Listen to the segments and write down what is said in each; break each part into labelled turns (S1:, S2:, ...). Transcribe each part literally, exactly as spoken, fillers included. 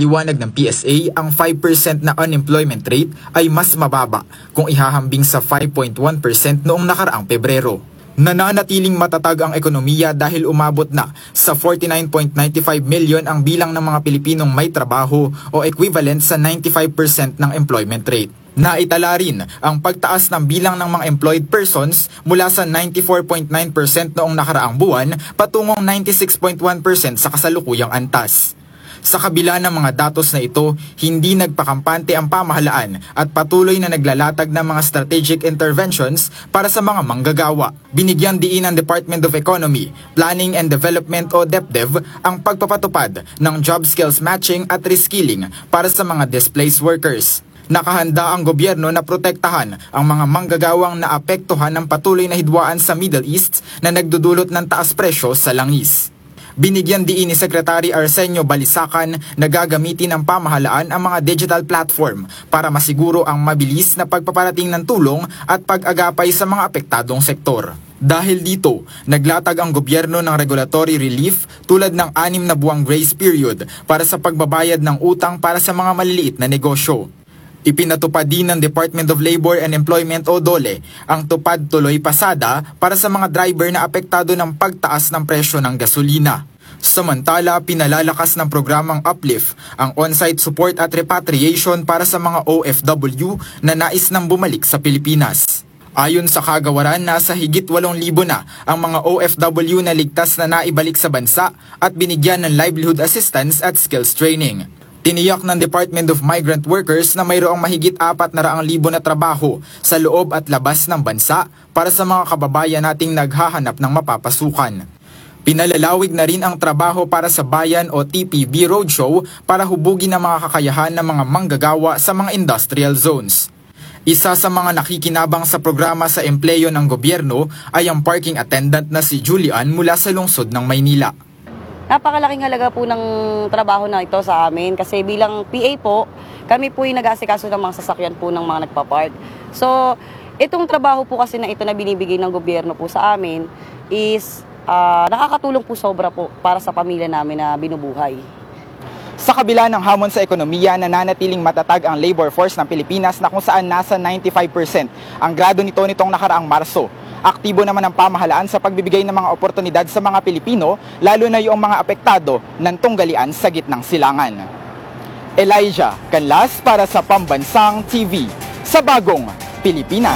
S1: Paliwanag ng P S A, ang five percent na unemployment rate ay mas mababa kung ihahambing sa five point one percent noong nakaraang Pebrero. Nananatiling matatag ang ekonomiya dahil umabot na sa forty-nine point nine five million ang bilang ng mga Pilipinong may trabaho o equivalent sa ninety-five percent ng employment rate. Naitala rin ang pagtaas ng bilang ng mga employed persons mula sa ninety-four point nine percent noong nakaraang buwan patungong ninety-six point one percent sa kasalukuyang antas. Sa kabila ng mga datos na ito, hindi nagpakampante ang pamahalaan at patuloy na naglalatag ng mga strategic interventions para sa mga manggagawa. Binigyan diin ng Department of Economy, Planning and Development o DepDev ang pagpapatupad ng job skills matching at reskilling para sa mga displaced workers. Nakahanda ang gobyerno na protektahan ang mga manggagawang naapektuhan ng patuloy na hidwaan sa Middle East na nagdudulot ng taas presyo sa langis. Binigyan diin ni Secretary Arsenio Balisacan na gagamitin ng pamahalaan ang mga digital platform para masiguro ang mabilis na pagpaparating ng tulong at pag-agapay sa mga apektadong sektor. Dahil dito, naglatag ang gobyerno ng regulatory relief tulad ng anim na buwang grace period para sa pagbabayad ng utang para sa mga maliliit na negosyo. Ipinatupad din ng Department of Labor and Employment o DOLE ang tupad tuloy pasada para sa mga driver na apektado ng pagtaas ng presyo ng gasolina. Samantala, pinalalakas ng programang Uplift ang on-site support at repatriation para sa mga O F W na nais nang bumalik sa Pilipinas. Ayon sa kagawaran, nasa higit walong libo na ang mga O F W na ligtas na naibalik sa bansa at binigyan ng livelihood assistance at skills training. Tiniyak ng Department of Migrant Workers na mayroong mahigit apat na raang libo na trabaho sa loob at labas ng bansa para sa mga kababayan nating naghahanap ng mapapasukan. Pinalalawig na rin ang trabaho para sa bayan o T P B Roadshow para hubugin ang mga kakayahan ng mga manggagawa sa mga industrial zones. Isa sa mga nakikinabang sa programa sa empleyo ng gobyerno ay ang parking attendant na si Julian mula sa lungsod ng Maynila.
S2: Napakalaking halaga po ng trabaho na ito sa amin kasi bilang P A po, kami po yung nag-aasikaso ng mga sasakyan po ng mga nagpa-park. So, itong trabaho po kasi na ito na binibigay ng gobyerno po sa amin is uh, nakakatulong po sobra po para sa pamilya namin na binubuhay.
S1: Sa kabila ng hamon sa ekonomiya, nananatiling matatag ang labor force ng Pilipinas na kung saan nasa ninety-five percent ang grado nito nitong nakaraang Marso. Aktibo naman ang pamahalaan sa pagbibigay ng mga oportunidad sa mga Pilipino, lalo na yung mga apektado ng tunggalian sa gitnang silangan. Elijah Canlas para sa Pambansang T V sa Bagong Pilipinas.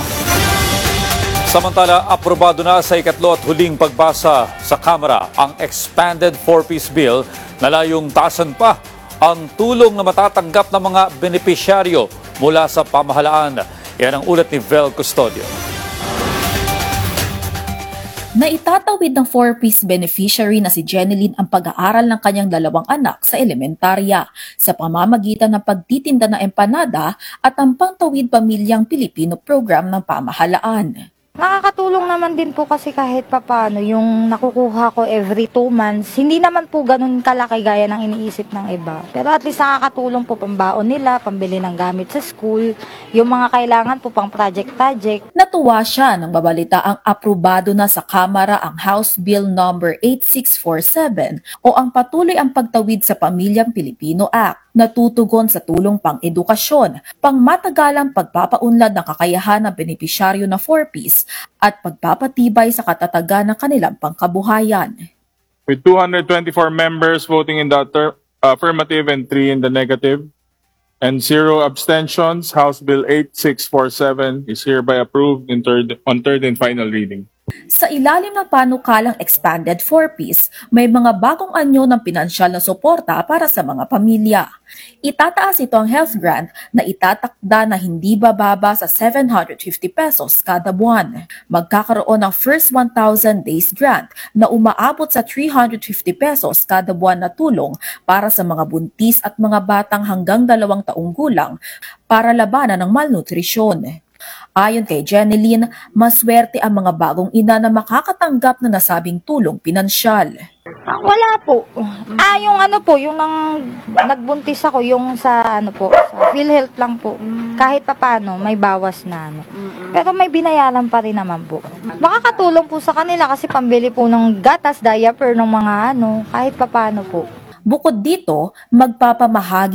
S3: Samantala, aprobado na sa ikatlo at huling pagbasa sa Kamara ang Expanded four-piece Bill na layong taasan pa ang tulong na matatanggap ng mga benepisyaryo mula sa pamahalaan. Yan ang ulat ni Vel Custodio.
S4: Naitatawid ng four-piece beneficiary na si Jeneline ang pag-aaral ng kanyang dalawang anak sa elementarya sa pamamagitan ng pagtitinda ng empanada at ang Pangtawid Pamilyang Pilipino program ng pamahalaan.
S5: Nakakatulong naman din po kasi kahit papano yung nakukuha ko every two months. Hindi naman po ganun kalaki gaya ng iniisip ng iba. Pero at least nakakatulong po pambaon nila, pambili ng gamit sa school, yung mga kailangan po pang project-project.
S4: Natuwa siya nang babalita ang aprobado na sa Kamara ang House Bill number eight six four seven o ang Patuloy ang Pagtawid sa Pamilyang Pilipino Act. Natutugon sa tulong pang-edukasyon, pangmatagalang pagpapaunlad ng kakayahan ng benepisyaryo na four-piece at pagpapatibay sa katatagan ng kanilang pangkabuhayan.
S6: With two hundred twenty-four members voting in the affirmative and three in the negative, and zero abstentions, House Bill eight six four seven is hereby approved in third, on third and final reading.
S4: Sa ilalim ng panukalang Expanded four-piece, may mga bagong anyo ng pinansyal na suporta para sa mga pamilya. Itataas ito ang health grant na itatakda na hindi bababa sa seven hundred fifty pesos kada buwan. Magkakaroon ng first one thousand days grant na umaabot sa three hundred fifty pesos kada buwan na tulong para sa mga buntis at mga batang hanggang dalawang taong gulang para labanan ng malnutrisyon. Ayon kay Jeneline, maswerte ang mga bagong ina na makakatanggap na nasabing tulong pinansyal.
S5: Wala po. Ah, yung ano po, yung nang nagbuntis ako, yung sa ano po, sa PhilHealth lang po. Kahit papano, may bawas na ano. Pero may binayaran pa rin naman po. Makakatulong po sa kanila kasi pambili po ng gatas, diaper, ng mga ano, kahit papano po.
S4: Bukod dito, magpapamahagi